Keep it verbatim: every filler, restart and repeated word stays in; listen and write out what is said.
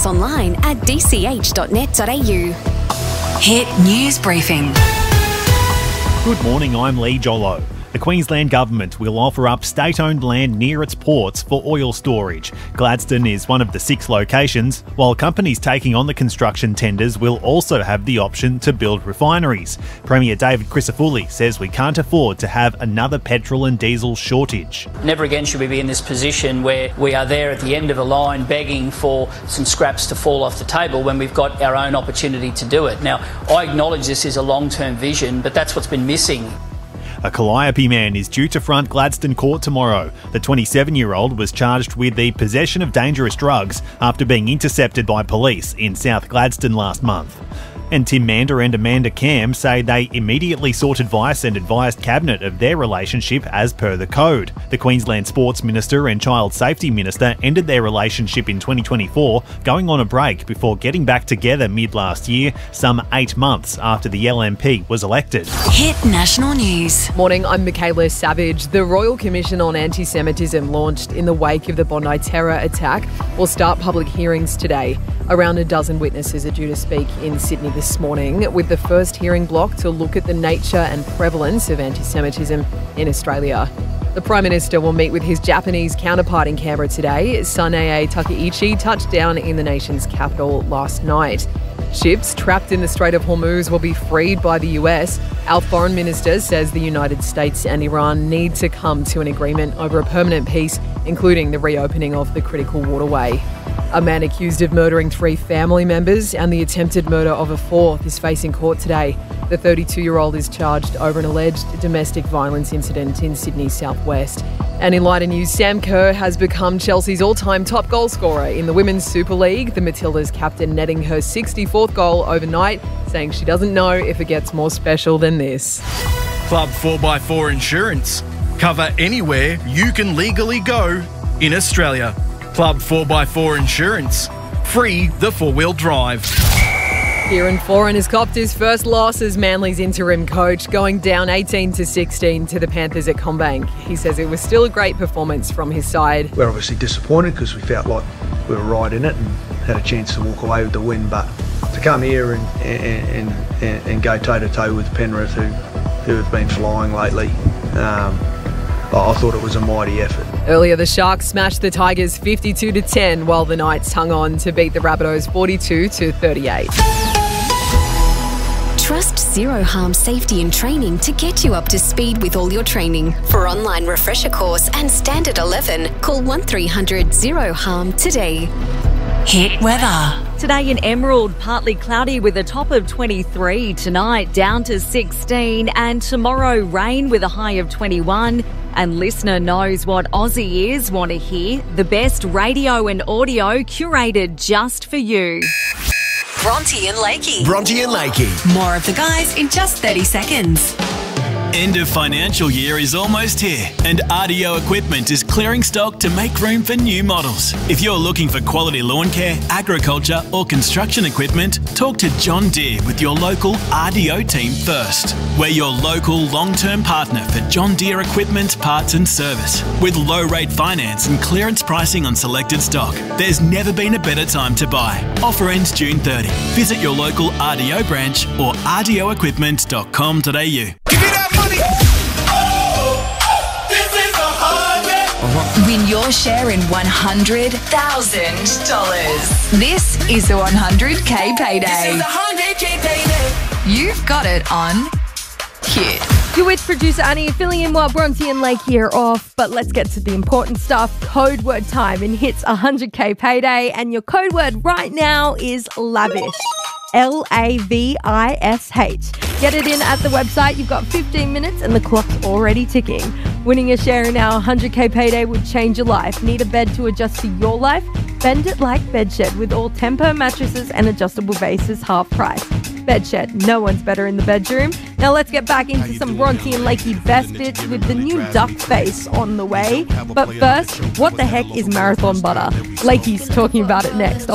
us online at d c h dot net dot a u. Hit News Briefing. Good morning, I'm Lee Jollo. The Queensland Government will offer up state-owned land near its ports for oil storage. Gladstone is one of the six locations, while companies taking on the construction tenders will also have the option to build refineries. Premier David Crisafulli says we can't afford to have another petrol and diesel shortage. Never again should we be in this position where we are there at the end of a line begging for some scraps to fall off the table when we've got our own opportunity to do it. Now, I acknowledge this is a long-term vision, but that's what's been missing. A Calliope man is due to front Gladstone Court tomorrow. The twenty-seven-year-old was charged with the possession of dangerous drugs after being intercepted by police in South Gladstone last month. And Tim Mander and Amanda Cam say they immediately sought advice and advised Cabinet of their relationship as per the code. The Queensland Sports Minister and Child Safety Minister ended their relationship in twenty twenty-four, going on a break before getting back together mid-last year, some eight months after the L M P was elected. Hit National News. Morning, I'm Michaela Savage. The Royal Commission on Anti-Semitism, launched in the wake of the Bondi terror attack, will start public hearings today. Around a dozen witnesses are due to speak in Sydney this morning, with the first hearing block to look at the nature and prevalence of anti-Semitism in Australia. The Prime Minister will meet with his Japanese counterpart in Canberra today. Sanae Takaichi touched down in the nation's capital last night. Ships trapped in the Strait of Hormuz will be freed by the U S. Our Foreign Minister says the United States and Iran need to come to an agreement over a permanent peace, including the reopening of the critical waterway. A man accused of murdering three family members and the attempted murder of a fourth is facing court today. The thirty-two-year-old is charged over an alleged domestic violence incident in Sydney's southwest. And in lighter news, Sam Kerr has become Chelsea's all-time top goal scorer in the Women's Super League. The Matildas captain netting her sixty-fourth goal overnight, saying she doesn't know if it gets more special than this. Club four by four Insurance. Cover anywhere you can legally go in Australia. Club four by four Insurance. Free the four-wheel drive. Kieran Foran has copped his first loss as Manly's interim coach, going down eighteen to sixteen to the Panthers at CommBank. He says it was still a great performance from his side. We're obviously disappointed because we felt like we were right in it and had a chance to walk away with the win, but to come here and and, and, and go toe-to-toe with Penrith, who, who have been flying lately, um, I thought it was a mighty effort. Earlier, the Sharks smashed the Tigers fifty-two to ten, while the Knights hung on to beat the Rabbitohs forty-two to thirty-eight. Trust Zero Harm Safety and Training to get you up to speed with all your training. For online refresher course and Standard eleven, call one three hundred zero harm today. Hit weather. Today in Emerald, partly cloudy with a top of twenty-three. Tonight, down to sixteen. And tomorrow, rain with a high of twenty-one. And listener knows what Aussie ears want to hear. The best radio and audio curated just for you. Bronte and Lakey. Bronte and Lakey. More of the guys in just thirty seconds. End of financial year is almost here, and R D O Equipment is clearing stock to make room for new models. If you're looking for quality lawn care, agriculture or construction equipment, talk to John Deere with your local R D O team first. We're your local long-term partner for John Deere equipment, parts and service. With low-rate finance and clearance pricing on selected stock, there's never been a better time to buy. Offer ends June thirtieth. Visit your local R D O branch or r d o equipment dot com dot a u. Win your share in one hundred thousand dollars. This is the one hundred K payday. This is the one hundred K payday. You've got it on Hit. You're with producer Annie, filling in while Bronte and Lakey are off. But let's get to the important stuff. Code word time in Hit's one hundred K payday. And your code word right now is lavish. L A V I S H. Get it in at the website. You've got fifteen minutes and the clock's already ticking. Winning a share in our one hundred K payday would change your life. Need a bed to adjust to your life? Bend it like Bedshed with all Temper mattresses and adjustable bases half price. Bedshed, no one's better in the bedroom. Now let's get back into some Bronte and Lakey best bits with the new duck face on the way. But first, what the heck is marathon butter? Lakey's talking about it next.